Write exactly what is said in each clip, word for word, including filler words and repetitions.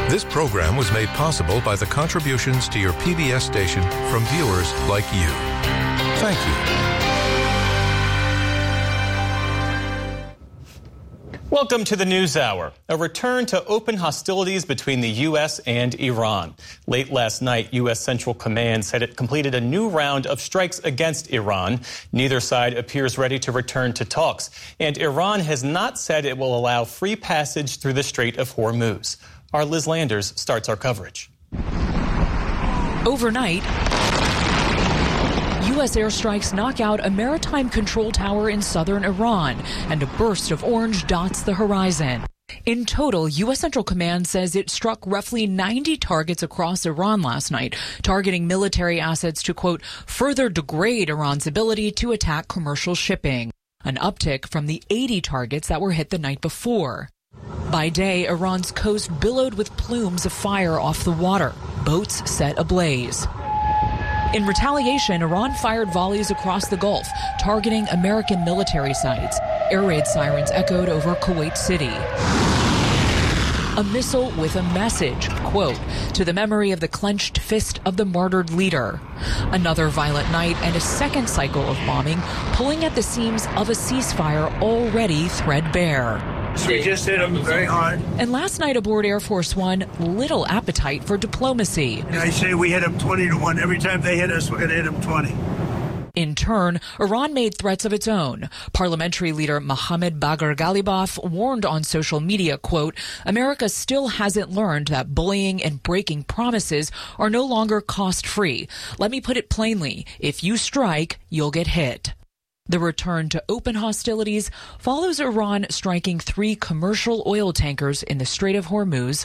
This program was made possible by the contributions to your P B S station from viewers like you. Thank you. Welcome to the NewsHour. A return to open hostilities between the U S and Iran. Late last night, U S Central Command said it completed a new round of strikes against Iran. Neither side appears ready to return to talks. And Iran has not said it will allow free passage through the Strait of Hormuz. Our Liz Landers starts our coverage. Overnight, U S airstrikes knock out a maritime control tower in southern Iran, and a burst of orange dots the horizon. In total, U S Central Command says it struck roughly ninety targets across Iran last night, targeting military assets to, quote, further degrade Iran's ability to attack commercial shipping, an uptick from the eighty targets that were hit the night before. By day, Iran's coast billowed with plumes of fire off the water, boats set ablaze. In retaliation, Iran fired volleys across the Gulf, targeting American military sites. Air raid sirens echoed over Kuwait City. A missile with a message, quote, to the memory of the clenched fist of the martyred leader. Another violent night and a second cycle of bombing, pulling at the seams of a ceasefire already threadbare. We just hit them very hard. And last night aboard Air Force One, little appetite for diplomacy. And I say we hit them twenty to one. Every time they hit us, we're going to hit them twenty. In turn, Iran made threats of its own. Parliamentary leader Mohammad Bagher Ghalibaf warned on social media, quote, America still hasn't learned that bullying and breaking promises are no longer cost-free. Let me put it plainly, if you strike, you'll get hit. The return to open hostilities follows Iran striking three commercial oil tankers in the Strait of Hormuz,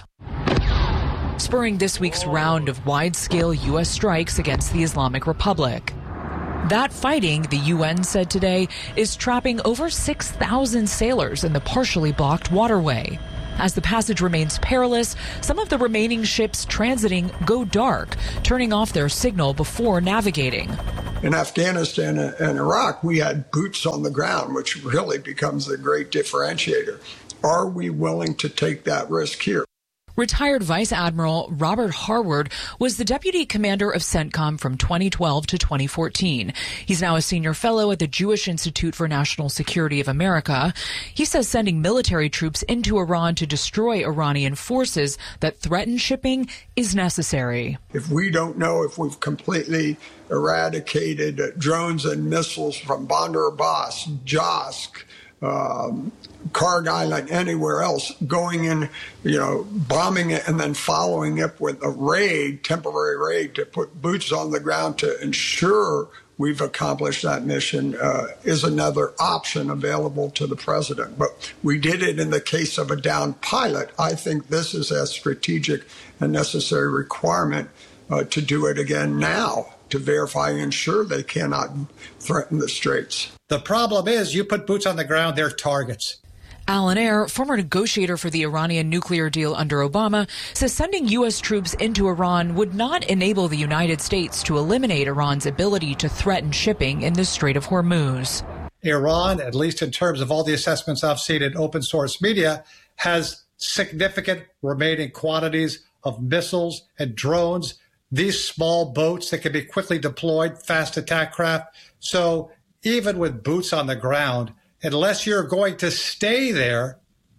spurring this week's round of wide-scale U S strikes against the Islamic Republic. That fighting, the U N said today, is trapping over six thousand sailors in the partially blocked waterway. As the passage remains perilous, some of the remaining ships transiting go dark, turning off their signal before navigating. In Afghanistan and Iraq, we had boots on the ground, which really becomes a great differentiator. Are we willing to take that risk here? Retired Vice Admiral Robert Harward was the deputy commander of CENTCOM from twenty twelve to twenty fourteen. He's now a senior fellow at the Jewish Institute for National Security of America. He says sending military troops into Iran to destroy Iranian forces that threaten shipping is necessary. If we don't know if we've completely eradicated drones and missiles from Bandar Abbas, Josk, um, Karg Island, anywhere else, going in, you know, bombing it and then following up with a raid, temporary raid, to put boots on the ground to ensure we've accomplished that mission uh, is another option available to the president. But we did it in the case of a downed pilot. I think this is a strategic and necessary requirement uh, to do it again now, to verify and ensure they cannot threaten the straits. The problem is you put boots on the ground, they're targets. Alan Ayer, former negotiator for the Iranian nuclear deal under Obama, says sending U S troops into Iran would not enable the United States to eliminate Iran's ability to threaten shipping in the Strait of Hormuz. Iran, at least in terms of all the assessments I've seen in open source media, has significant remaining quantities of missiles and drones, these small boats that can be quickly deployed, fast attack craft. So even with boots on the ground, unless you're going to stay there,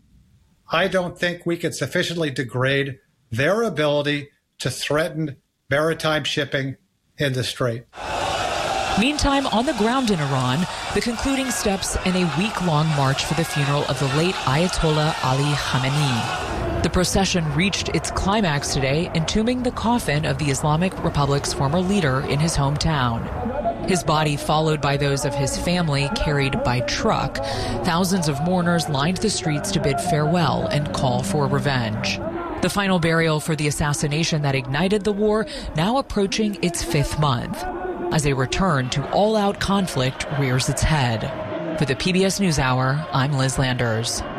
I don't think we can sufficiently degrade their ability to threaten maritime shipping in the Strait. Meantime, on the ground in Iran, the concluding steps in a week-long march for the funeral of the late Ayatollah Ali Khamenei. The procession reached its climax today, entombing the coffin of the Islamic Republic's former leader in his hometown. His body, followed by those of his family, carried by truck. Thousands of mourners lined the streets to bid farewell and call for revenge. The final burial for the assassination that ignited the war now approaching its fifth month, as a return to all-out conflict rears its head. For the P B S NewsHour, I'm Liz Landers.